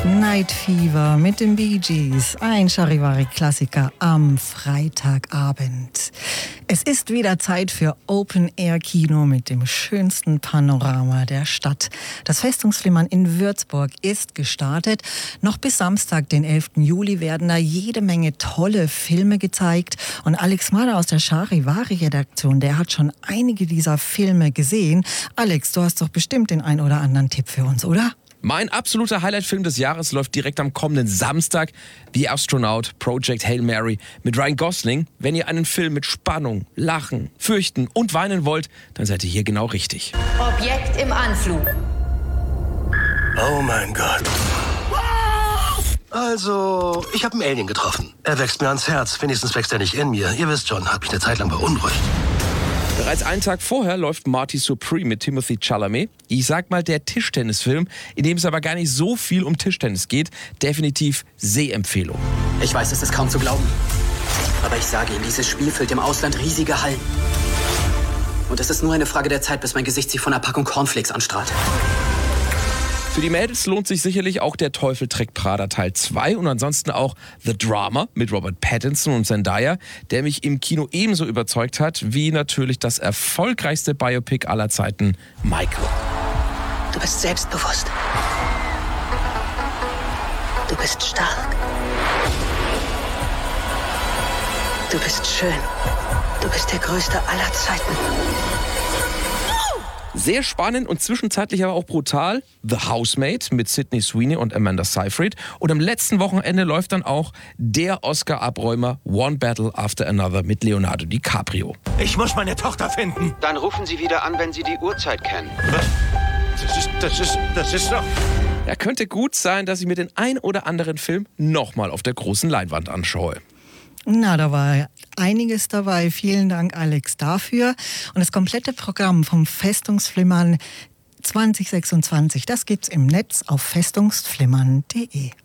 Night Fever mit den Bee Gees, ein Charivari-Klassiker am Freitagabend. Es ist wieder Zeit für Open-Air-Kino mit dem schönsten Panorama der Stadt. Das Festungsflimmern in Würzburg ist gestartet. Noch bis Samstag, den 11. Juli, werden da jede Menge tolle Filme gezeigt. Und Alex Mader aus der Charivari-Redaktion, der hat schon einige dieser Filme gesehen. Alex, du hast doch bestimmt den ein oder anderen Tipp für uns, oder? Mein absoluter Highlight-Film des Jahres läuft direkt am kommenden Samstag. The Astronaut, Project Hail Mary mit Ryan Gosling. Wenn ihr einen Film mit Spannung, Lachen, Fürchten und Weinen wollt, dann seid ihr hier genau richtig. Objekt im Anflug. Oh mein Gott. Also, ich habe einen Alien getroffen. Er wächst mir ans Herz. Wenigstens wächst er nicht in mir. Ihr wisst schon, hat mich eine Zeit lang beunruhigt. Bereits einen Tag vorher läuft Marty Supreme mit Timothée Chalamet. Ich sag mal, der Tischtennisfilm, in dem es aber gar nicht so viel um Tischtennis geht. Definitiv Sehempfehlung. Ich weiß, es ist kaum zu glauben. Aber ich sage Ihnen, dieses Spiel füllt im Ausland riesige Hallen. Und es ist nur eine Frage der Zeit, bis mein Gesicht sich von einer Packung Cornflakes anstrahlt. Für die Mädels lohnt sich sicherlich auch Der Teufel trägt Prada Teil 2 und ansonsten auch The Drama mit Robert Pattinson und Zendaya, der mich im Kino ebenso überzeugt hat wie natürlich das erfolgreichste Biopic aller Zeiten, Michael. Du bist selbstbewusst. Du bist stark. Du bist schön. Du bist der Größte aller Zeiten. Sehr spannend und zwischenzeitlich aber auch brutal. The Housemaid mit Sydney Sweeney und Amanda Seyfried. Und am letzten Wochenende läuft dann auch der Oscar-Abräumer One Battle After Another mit Leonardo DiCaprio. Ich muss meine Tochter finden. Dann rufen Sie wieder an, wenn Sie die Uhrzeit kennen. Das ist doch... Ja, könnte gut sein, dass ich mir den ein oder anderen Film nochmal auf der großen Leinwand anschaue. Na, da war einiges dabei. Vielen Dank, Alex, dafür. Und das komplette Programm vom Festungsflimmern 2026, das gibt's im Netz auf festungsflimmern.de.